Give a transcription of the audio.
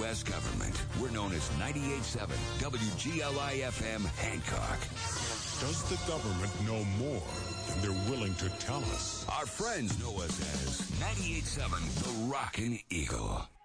U.S. government. We're known as 98.7 WGLI-FM Hancock. Does the government know more than they're willing to tell us? Our friends know us as 98.7 The Rockin' Eagle.